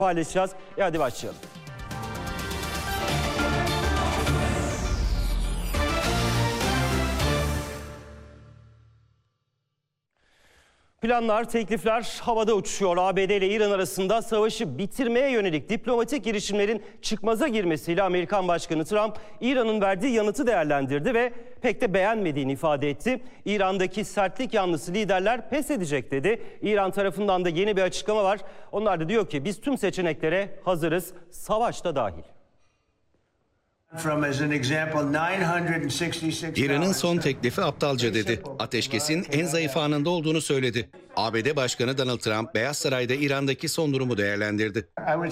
paylaşacağız. Hadi başlayalım. Planlar, teklifler havada uçuşuyor. ABD ile İran arasında savaşı bitirmeye yönelik diplomatik girişimlerin çıkmaza girmesiyle Amerikan Başkanı Trump, İran'ın verdiği yanıtı değerlendirdi ve pek de beğenmediğini ifade etti. İran'daki sertlik yanlısı liderler pes edecek dedi. İran tarafından da yeni bir açıklama var. Onlar da diyor ki biz tüm seçeneklere hazırız, savaş da dahil. İran'ın son teklifi aptalca dedi. Ateşkesin en zayıf anında olduğunu söyledi. ABD Başkanı Donald Trump, Beyaz Saray'da İran'daki son durumu değerlendirdi.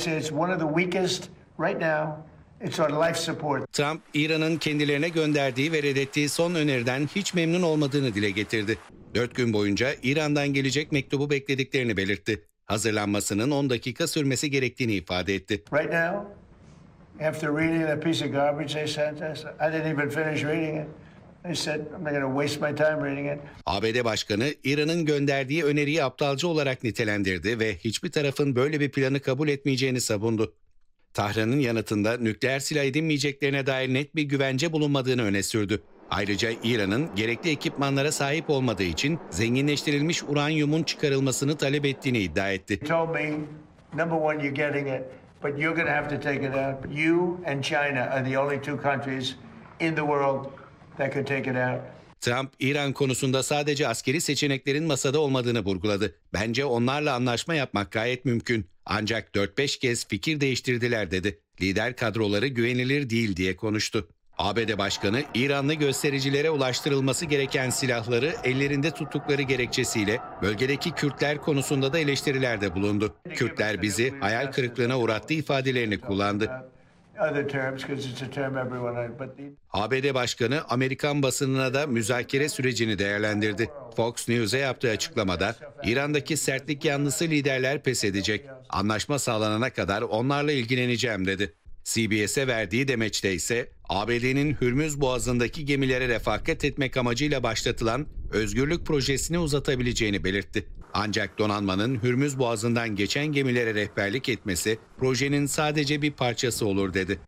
Trump, İran'ın kendilerine gönderdiği ve reddettiği son öneriden hiç memnun olmadığını dile getirdi. 4 gün boyunca İran'dan gelecek mektubu beklediklerini belirtti. Hazırlanmasının 10 dakika sürmesi gerektiğini ifade etti. After reading that piece of garbage they sent us, I didn't even finish reading it. They said, I'm not going to waste my time reading it. ABD Başkanı, İran'ın gönderdiği öneriyi aptalca olarak nitelendirdi ve hiçbir tarafın böyle bir planı kabul etmeyeceğini savundu. Tahran'ın yanıtında nükleer silah edinmeyeceklerine dair net bir güvence bulunmadığını öne sürdü. Ayrıca İran'ın gerekli ekipmanlara sahip olmadığı için zenginleştirilmiş uranyumun çıkarılmasını talep ettiğini iddia etti. He told me, number one, you're getting it. But you're going to have to take it out. You and China are the only two countries in the world that could take it out. Trump, İran konusunda sadece askeri seçeneklerin masada olmadığını vurguladı. Bence onlarla anlaşma yapmak gayet mümkün. Ancak 4-5 kez fikir değiştirdiler dedi. Lider kadroları güvenilir değil diye konuştu. ABD Başkanı, İranlı göstericilere ulaştırılması gereken silahları ellerinde tuttukları gerekçesiyle bölgedeki Kürtler konusunda da eleştirilerde bulundu. Kürtler bizi hayal kırıklığına uğrattı ifadelerini kullandı. ABD Başkanı Amerikan basınına da müzakere sürecini değerlendirdi. Fox News'e yaptığı açıklamada İran'daki sertlik yanlısı liderler pes edecek. Anlaşma sağlanana kadar onlarla ilgileneceğim dedi. CBS'e verdiği demeçte ise ABD'nin Hürmüz Boğazı'ndaki gemilere refakat etmek amacıyla başlatılan özgürlük projesini uzatabileceğini belirtti. Ancak donanmanın Hürmüz Boğazı'ndan geçen gemilere rehberlik etmesi projenin sadece bir parçası olur dedi.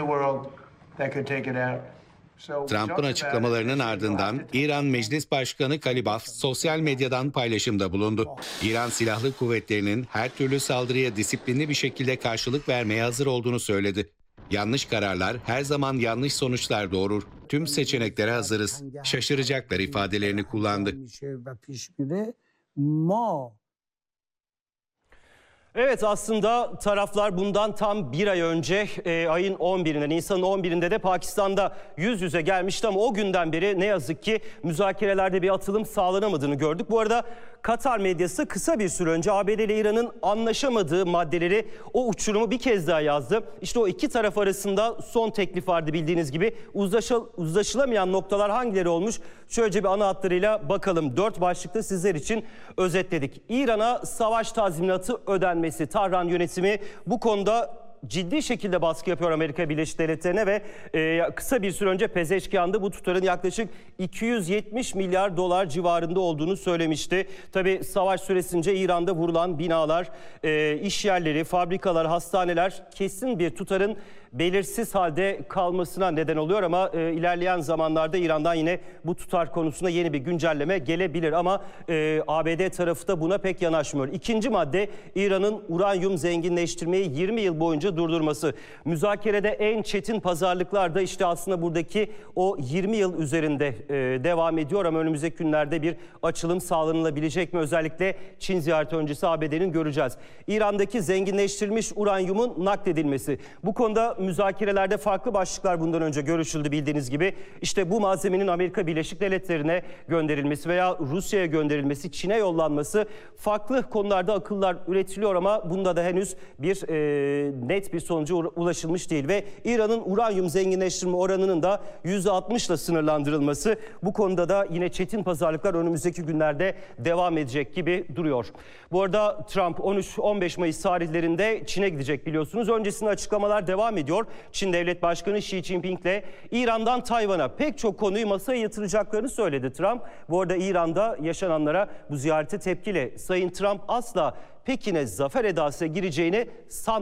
Trump'ın açıklamalarının ardından İran Meclis Başkanı Kalibaf sosyal medyadan paylaşımda bulundu. İran Silahlı Kuvvetleri'nin her türlü saldırıya disiplinli bir şekilde karşılık vermeye hazır olduğunu söyledi. Yanlış kararlar her zaman yanlış sonuçlar doğurur. Tüm seçeneklere hazırız. Şaşıracaklar ifadelerini kullandı. Evet, aslında taraflar bundan tam bir ay önce ayın 11'inde, Nisan'ın 11'inde de Pakistan'da yüz yüze gelmişti ama o günden beri ne yazık ki müzakerelerde bir atılım sağlanamadığını gördük. Bu arada Katar medyası kısa bir süre önce ABD ile İran'ın anlaşamadığı maddeleri, o uçurumu bir kez daha yazdı. İşte o iki taraf arasında son teklif vardı bildiğiniz gibi. Uzlaşılamayan noktalar hangileri olmuş? Şöylece bir ana hatlarıyla bakalım. 4 başlıkta sizler için özetledik. İran'a savaş tazminatı ödenmesi. Tahran yönetimi bu konuda ciddi şekilde baskı yapıyor Amerika Birleşik Devletleri'ne ve kısa bir süre önce Pezeşkian'da bu tutarın yaklaşık 270 milyar dolar civarında olduğunu söylemişti. Tabii savaş süresince İran'da vurulan binalar, iş yerleri, fabrikalar, hastaneler kesin bir tutarın belirsiz halde kalmasına neden oluyor ama ilerleyen zamanlarda İran'dan yine bu tutar konusunda yeni bir güncelleme gelebilir ama ABD tarafı da buna pek yanaşmıyor. İkinci madde, İran'ın uranyum zenginleştirmeyi 20 yıl boyunca durdurması. Müzakerede en çetin pazarlıklar da işte aslında buradaki o 20 yıl üzerinde devam ediyor ama önümüzdeki günlerde bir açılım sağlanılabilecek mi? Özellikle Çin ziyareti öncesi ABD'nin göreceğiz. İran'daki zenginleştirilmiş uranyumun nakledilmesi. Bu konuda müzakerelerde farklı başlıklar bundan önce görüşüldü bildiğiniz gibi. İşte bu malzemenin Amerika Birleşik Devletleri'ne gönderilmesi veya Rusya'ya gönderilmesi, Çin'e yollanması, farklı konularda akıllar üretiliyor ama bunda da henüz bir net bir sonuca ulaşılmış değil ve İran'ın uranyum zenginleştirme oranının da %60 ile sınırlandırılması, bu konuda da yine çetin pazarlıklar önümüzdeki günlerde devam edecek gibi duruyor. Bu arada Trump 13-15 Mayıs tarihlerinde Çin'e gidecek biliyorsunuz. Öncesinde açıklamalar devam ediyor. Çin Devlet Başkanı Xi Jinping ile İran'dan Tayvan'a pek çok konuyu masaya yatıracaklarını söyledi Trump. Bu arada İran'da yaşananlara bu ziyarete tepkili. Sayın Trump asla Pekin'e zafer edasıyla gireceğini sanmıyor.